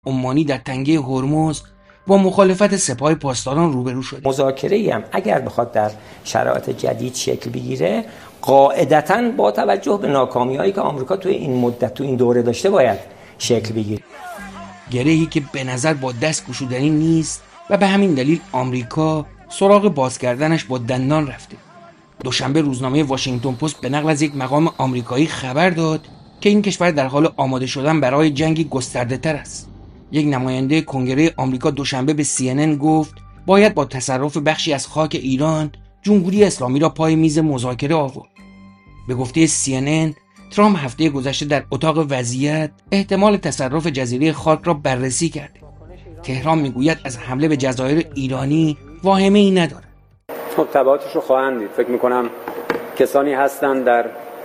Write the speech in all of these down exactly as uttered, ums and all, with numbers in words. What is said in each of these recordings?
عمانی در تنگه هرمز با مخالفت سپاه پاسداران روبرو شد. مذاکره‌ای هم اگر بخواد در شرایط جدید شکل بگیره، قاعدتاً با توجه به ناکامی‌هایی که آمریکا توی این مدت تو این دوره داشته باید شکل بگیره. گرهی که به نظر با دست گشودنی نیست و به همین دلیل آمریکا سراغ باز کردنش با دندان رفته. دوشنبه روزنامه واشنگتن پست به نقل از یک مقام آمریکایی خبر داد که این کشور در حال آماده شدن برای جنگی گسترده‌تر است. یک نماینده کنگره آمریکا دوشنبه به سی ان ان گفت باید با تصرف بخشی از خاک ایران جمهوری اسلامی را پای میز مذاکره آورد. به گفته سی ان ان، ترامپ هفته گذشته در اتاق وضعیت احتمال تصرف جزیره خاک را بررسی کرده. تهران میگوید از حمله به جزایر ایرانی واهمه ای نداره. خب تبعاتش رو خواهند دید. فکر میکنم کسانی هستن در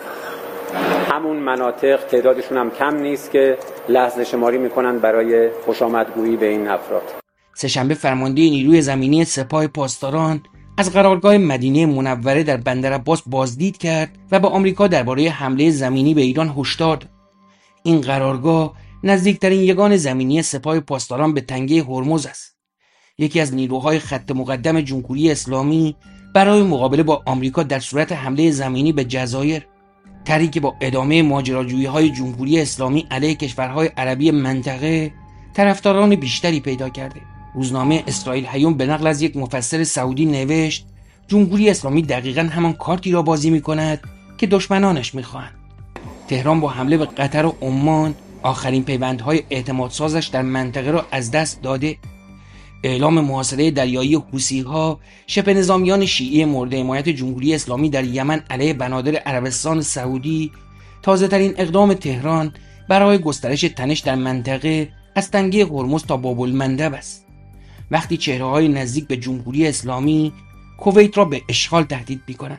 همون مناطق، تعدادشون هم کم نیست، که لحظه شماری میکنن برای خوش آمدگویی به این افراد. سه‌شنبه فرمانده نیروی زمینی سپاه پاسداران از قرارگاه مدینه منوره در بندرعباس بازدید کرد و با آمریکا درباره حمله زمینی به ایران هشدار داد. این قرارگاه نزدیکترین یگان زمینی سپاه پاسداران به تنگه هرمز است. یکی از نیروهای خط مقدم جمهوری اسلامی برای مقابله با آمریکا در صورت حمله زمینی به جزایر، طرحی که با ادامه ماجراجویی‌های جمهوری اسلامی علیه کشورهای عربی منطقه طرفداران بیشتری پیدا کرده. روزنامه اسرائیل هیوم به نقل از یک مفسر سعودی نوشت جمهوری اسلامی دقیقاً همان کارتی را بازی می‌کند که دشمنانش می‌خواهند. تهران با حمله به قطر و عمان آخرین پیوندهای اعتمادسازش در منطقه را از دست داده. اعلام محاصره دریایی حوثی‌ها شبه نظامیان شیعی مورد حمایت جمهوری اسلامی در یمن علیه بنادر عربستان سعودی تازه‌ترین اقدام تهران برای گسترش تنش در منطقه از تنگه هرمز تا باب‌المندب است. وقتی چهره‌های نزدیک به جمهوری اسلامی کویت را به اشغال تهدید می‌کنند.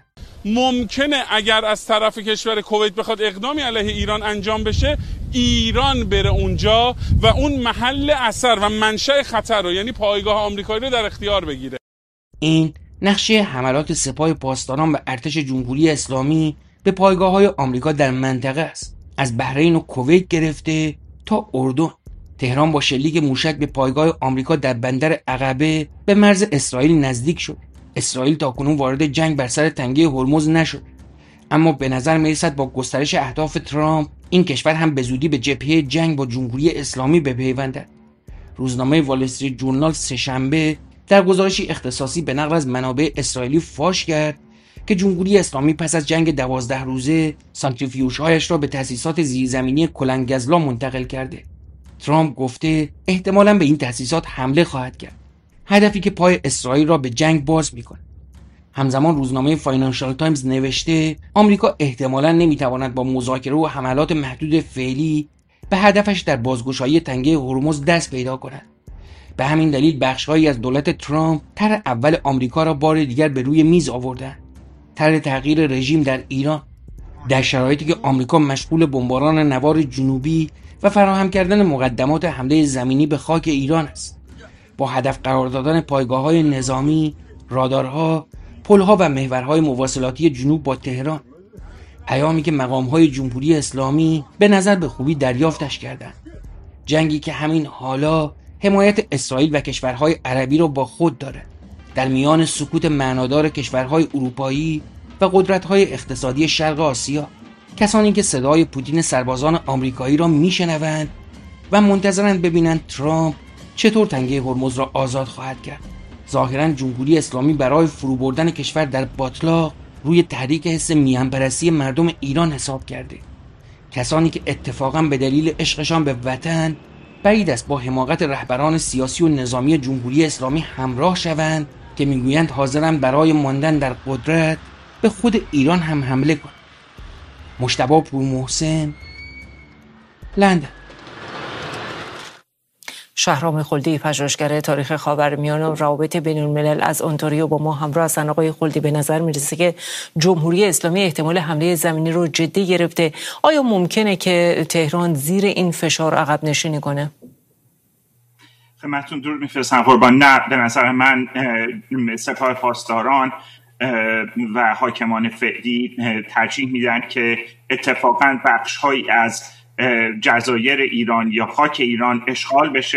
ممکنه اگر از طرف کشور کویت بخواد اقدامی علیه ایران انجام بشه، ایران بره اونجا و اون محل اثر و منشأ خطر رو، یعنی پایگاه آمریکایی رو در اختیار بگیره. این نقشه حملات سپاه پاسداران و ارتش جمهوری اسلامی به پایگاه‌های آمریکا در منطقه است. از بحرین و کویت گرفته تا اردن. تهران با شلیک موشک به پایگاه آمریکا در بندر عقبه به مرز اسرائیل نزدیک شد. اسرائیل تاکنون وارد جنگ بر سر تنگه هرمز نشد، اما به نظر میرسد با گسترش اهداف ترامپ این کشور هم به زودی به جبهه جنگ با جمهوری اسلامی بپیوندد. روزنامه وال استریت جورنال سه‌شنبه در گزارشی اختصاصی به نقل از منابع اسرائیلی فاش کرد که جمهوری اسلامی پس از جنگ دوازده روزه سانتریفیوژهایش را به تأسیسات زیرزمینی کلنگزلا منتقل کرده. ترامپ گفته احتمالاً به این تأسیسات حمله خواهد کرد، هدفی که پای اسرائیل را به جنگ باز می‌کند. همزمان روزنامه فاینانشال تایمز نوشته آمریکا احتمالاً نمی‌تواند با مذاکره و حملات محدود فعلی به هدفش در بازگشایی تنگه هرمز دست پیدا کند. به همین دلیل بخش‌هایی از دولت ترامپ طرح اول آمریکا را بار دیگر به روی میز آوردند. طرح تغییر رژیم در ایران، در شرایطی که آمریکا مشغول بمباران نوار جنوبی و فراهم کردن مقدمات حمله زمینی به خاک ایران است، با هدف قرار دادن پایگاه‌های نظامی، رادارها، پل‌ها و محورهای مواصلاتی جنوب با تهران. پیامی که مقام‌های جمهوری اسلامی به نظر به خوبی دریافتش کردند. جنگی که همین حالا حمایت اسرائیل و کشورهای عربی را با خود دارد. در میان سکوت معنادار کشورهای اروپایی و قدرت‌های اقتصادی شرق آسیا، کسانی که صدای پوتین سربازان آمریکایی را میشنوند و منتظرند ببینند ترامپ چطور تنگه هرمز را آزاد خواهد کرد. ظاهراً جمهوری اسلامی برای فرو بردن کشور در باتلاق روی تحریک حس میهن‌پرستی مردم ایران حساب کرده. کسانی که اتفاقاً به دلیل عشقشان به وطن بعید است با حماقت رهبران سیاسی و نظامی جمهوری اسلامی همراه شوند که میگویند حاضرند برای ماندن در قدرت به خود ایران هم حمله کنند. مجتبی پورمحسن، لندن. شهرام خلدی، پژوهشگر تاریخ خاورمیانه و روابط بین الملل از اونتاریو با ما همراه هستند. آقای خلدی، به نظر میرسه که جمهوری اسلامی احتمال حمله زمینی رو جدی گرفته. آیا ممکنه که تهران زیر این فشار عقب نشینی کنه؟ خدمتتون درود می‌فرستم قربان. نه، به نظر من سپاه پاسداران و حاکمان فعلی ترجیح میدن که اتفاقاً بخش‌هایی از جزایر ایران یا خاک ایران اشغال بشه